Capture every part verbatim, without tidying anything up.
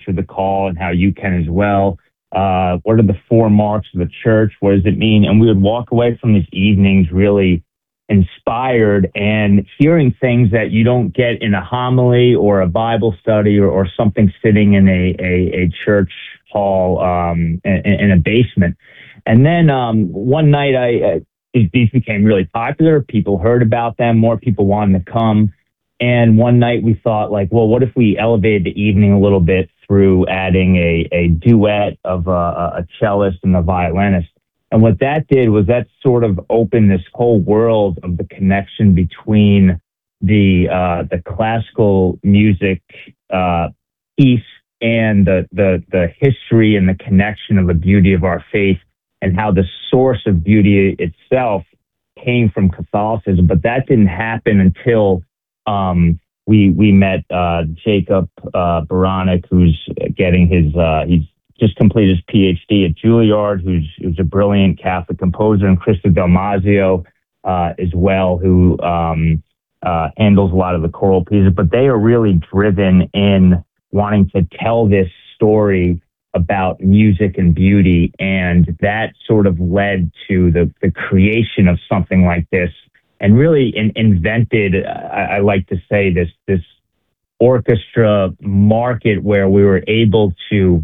answer the call and how you can as well. Uh, what are the four marks of the church? What does it mean? And we would walk away from these evenings really inspired and hearing things that you don't get in a homily or a Bible study or, or something sitting in a, a, a church hall um, in, in a basement. And then um, one night, I uh, these, these became really popular. People heard about them. More people wanted to come. And one night we thought, like, well, what if we elevated the evening a little bit through adding a, a duet of a, a cellist and a violinist? And what that did was that sort of opened this whole world of the connection between the uh, the classical music uh, piece and the, the the history and the connection of the beauty of our faith, and how the source of beauty itself came from Catholicism. But that didn't happen until um, we we met uh, Jacob uh, Baranek, who's getting his uh, he's just completed his P H D at Juilliard, who's who's a brilliant Catholic composer, and Krista Dalmazio uh, as well, who um, uh, handles a lot of the choral pieces. But they are really driven in wanting to tell this story about music and beauty, and that sort of led to the, the creation of something like this, and really in, invented, I, I like to say, this this orchestra market where we were able to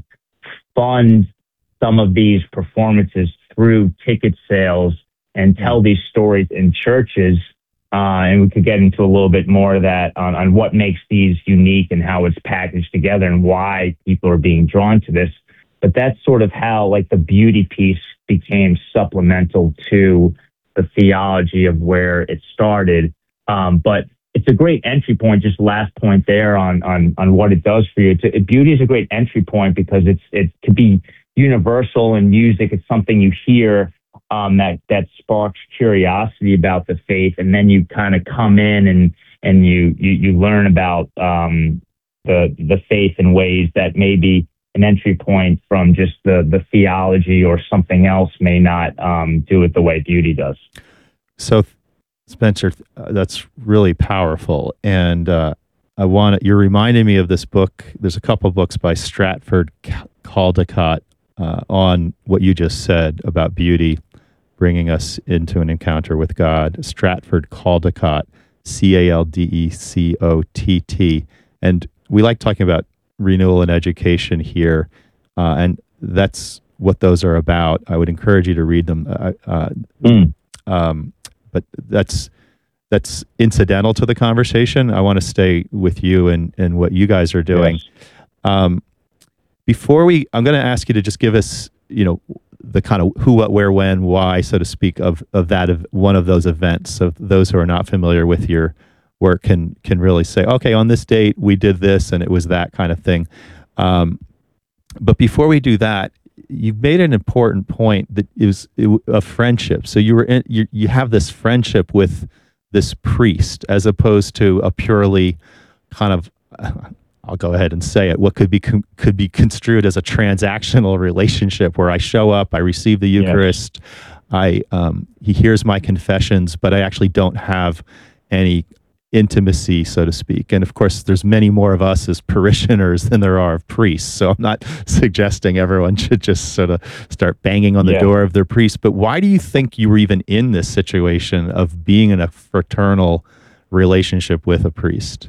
fund some of these performances through ticket sales and tell these stories in churches. Uh, and we could get into a little bit more of that on, on what makes these unique and how it's packaged together and why people are being drawn to this. But that's sort of how, like, the beauty piece became supplemental to the theology of where it started. Um, but it's a great entry point. Just last point there on on on what it does for you. It's a, beauty is a great entry point because it's it could be universal in music. It's something you hear um, that that sparks curiosity about the faith, and then you kind of come in and and you you, you learn about um, the the faith in ways that maybe an entry point from just the the theology or something else may not um, do it the way beauty does. So, Spencer, uh, that's really powerful, and uh, I want to, you're reminding me of this book. There's a couple of books by Stratford Caldecott uh, on what you just said about beauty, bringing us into an encounter with God. Stratford Caldecott, C A L D E C O T T, and we like talking about renewal and education here, uh, and that's what those are about. I would encourage you to read them. Uh, uh, mm. um, But that's that's incidental to the conversation. I want to stay with you and, and what you guys are doing. Yes. Um, before we, I'm going to ask you to just give us, you know, the kind of who, what, where, when, why, so to speak, of of that of one of those events. So those who are not familiar with your work can can really say, okay, on this date we did this and it was that kind of thing. Um, but before we do that, you made an important point that it was a friendship. So you were in, you, you have this friendship with this priest, as opposed to a purely kind of, I'll go ahead and say it, what could be could be construed as a transactional relationship where I show up, I receive the Eucharist, yes. I um, he hears my confessions, but I actually don't have any intimacy, so to speak. And of course, there's many more of us as parishioners than there are of priests. So I'm not suggesting everyone should just sort of start banging on the yeah. door of their priest. But why do you think you were even in this situation of being in a fraternal relationship with a priest?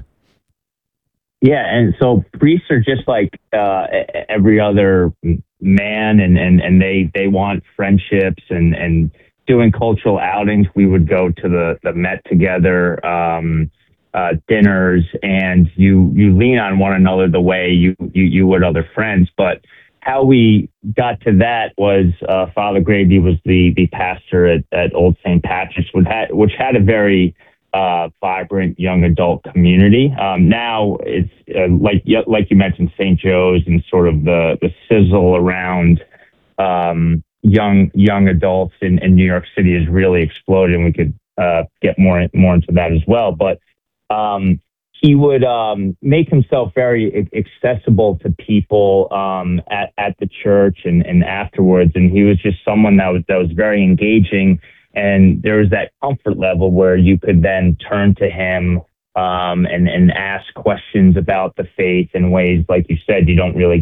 Yeah, and so priests are just like uh, every other man, and, and, and they, they want friendships and, and doing cultural outings. We would go to the, the Met together, um, uh, dinners, and you you lean on one another the way you, you, you would other friends. But how we got to that was uh, Father Grady was the, the pastor at, at Old Saint Patrick's, which had, which had a very uh, vibrant young adult community. Um, now it's uh, like like you mentioned, Saint Joe's, and sort of the, the sizzle around um, young young adults in, in New York City has really exploded, and we could uh, get more more into that as well. But um, he would um, make himself very accessible to people um, at at the church and, and afterwards, and he was just someone that was that was very engaging, and there was that comfort level where you could then turn to him um, and and ask questions about the faith in ways, like you said, you don't really